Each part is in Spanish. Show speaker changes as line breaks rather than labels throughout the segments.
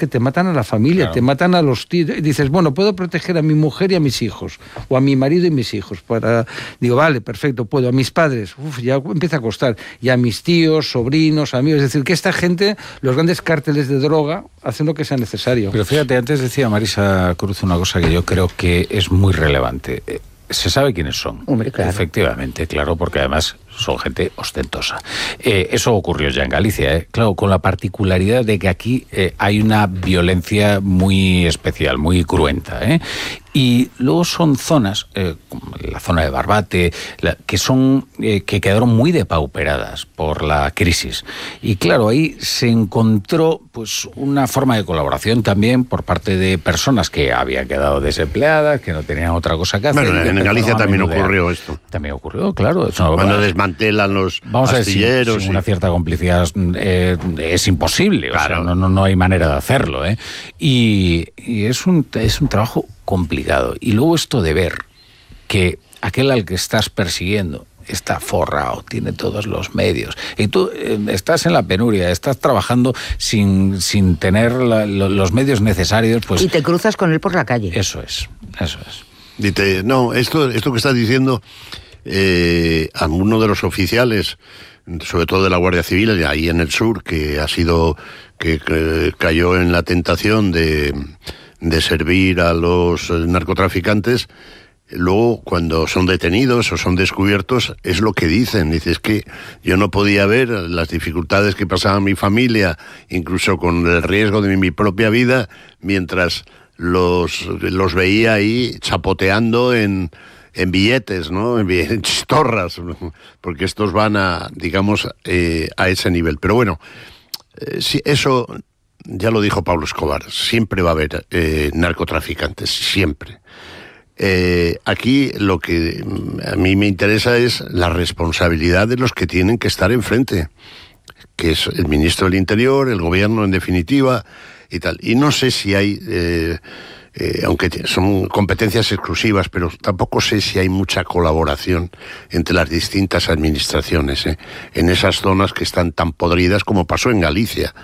que te matan a la familia, te matan a los tíos. Dices, bueno, puedo proteger a mi mujer y a mis hijos, o a mi marido y mis hijos. Digo, vale, perfecto, puedo. A mis padres, ya empieza a costar. Y a mis tíos, sobrinos, amigos. Es decir, que esta gente, los grandes cárteles de droga, hacen lo que sea necesario.
Pero fíjate, antes decía Marisa Cruz una cosa que yo creo que es muy relevante. Se sabe quiénes son.
Hombre, claro.
Efectivamente, claro, porque además son gente ostentosa. Eso ocurrió ya en Galicia, claro, con la particularidad de que aquí hay una violencia muy especial, muy cruenta, y luego son zonas, como la zona de Barbate, que quedaron muy depauperadas por la crisis. Y claro, ahí se encontró pues una forma de colaboración también por parte de personas que habían quedado desempleadas, que no tenían otra cosa que hacer.
Bueno, en Galicia también ocurrió esto.
También ocurrió, claro.
Cuando desmantelan los astilleros.
Sin una cierta complicidad es imposible, claro. O sea, no hay manera de hacerlo, Y es un trabajo complicado. Y luego esto de ver que aquel al que estás persiguiendo está forrado, tiene todos los medios, y tú estás en la penuria, estás trabajando sin tener los medios necesarios, pues...
Y te cruzas con él por la calle.
Eso es.
No, esto que estás diciendo, alguno de los oficiales, sobre todo de la Guardia Civil, ahí en el sur, que cayó en la tentación de servir a los narcotraficantes, luego cuando son detenidos o son descubiertos, es lo que dicen. Dices que yo no podía ver las dificultades que pasaba mi familia, incluso con el riesgo de mi propia vida, mientras los veía ahí chapoteando en billetes, ¿no? En chistorras, porque estos van a ese nivel. Pero bueno, si eso ya lo dijo Pablo Escobar, siempre va a haber narcotraficantes, siempre. Aquí lo que a mí me interesa es la responsabilidad de los que tienen que estar enfrente, que es el ministro del Interior, el gobierno en definitiva y tal. Y no sé si hay, aunque son competencias exclusivas, pero tampoco sé si hay mucha colaboración entre las distintas administraciones en esas zonas que están tan podridas como pasó en Galicia.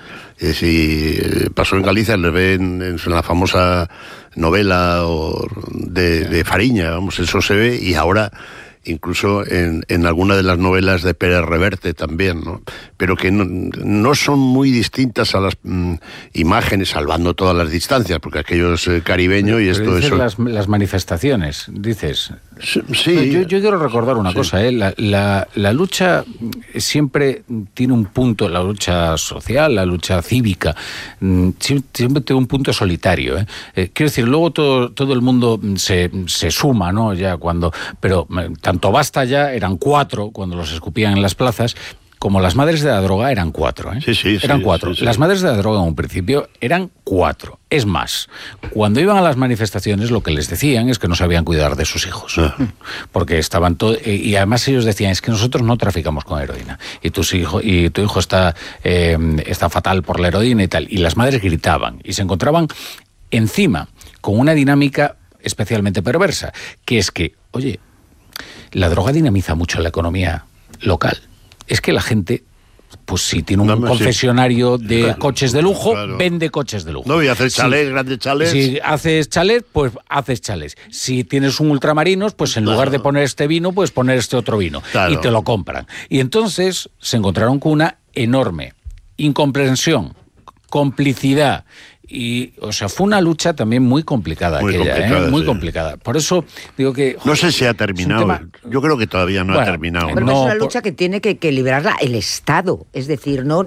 Pasó en Galicia, le ven en la famosa novela de Fariña, vamos, eso se ve, y ahora incluso en alguna de las novelas de Pérez Reverte también, ¿no? Pero que no son muy distintas a las imágenes, salvando todas las distancias, porque aquello es caribeño y esto es...
Las manifestaciones, dices...
Sí.
Yo quiero recordar una cosa, la lucha siempre tiene un punto, la lucha social, la lucha cívica, siempre tiene un punto solitario. Quiero decir, luego todo el mundo se suma, ¿no? Pero tanto Basta ya eran 4 cuando los escupían en las plazas, como las madres de la droga eran 4, eran 4. Sí. Las madres de la droga en un principio eran 4. Es más, cuando iban a las manifestaciones lo que les decían es que no sabían cuidar de sus hijos. Porque estaban y además ellos decían, es que nosotros no traficamos con heroína. Y tu hijo está fatal por la heroína y tal. Y las madres gritaban y se encontraban encima con una dinámica especialmente perversa, que es que, oye, la droga dinamiza mucho la economía local. Es que la gente, pues si tiene un concesionario de coches de lujo, vende coches de lujo.
No, y haces chalés, grandes chalés.
Si haces chalet, pues haces chalés. Si tienes un ultramarinos, pues en lugar de poner este vino, puedes poner este otro vino. Claro. Y te lo compran. Y entonces se encontraron con una enorme incomprensión, complicidad. Y, o sea, fue una lucha también muy complicada muy complicada. Por eso digo que...
no sé si ha terminado. Yo creo que todavía no ha terminado.
Pero es una lucha que tiene que librarla el Estado. Es decir, no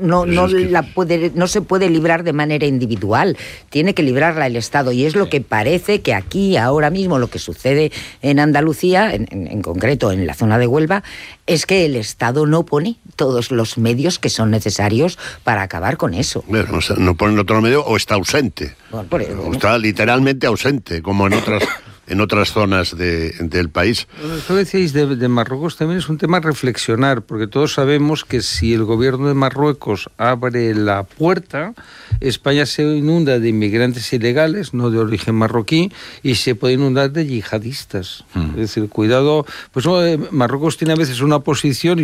se puede librar de manera individual. Tiene que librarla el Estado. Y es lo que parece que aquí, ahora mismo, lo que sucede en Andalucía, en concreto en la zona de Huelva, es que el Estado no pone todos los medios que son necesarios para acabar con eso.
Bueno, no ponen otro medio o está ausente. Bueno. Está literalmente ausente, como en otras zonas del país.
Bueno, esto que decíais de Marruecos también es un tema a reflexionar, porque todos sabemos que si el gobierno de Marruecos abre la puerta, España se inunda de inmigrantes ilegales, no de origen marroquí, y se puede inundar de yihadistas. Es decir, cuidado, pues Marruecos tiene a veces una posición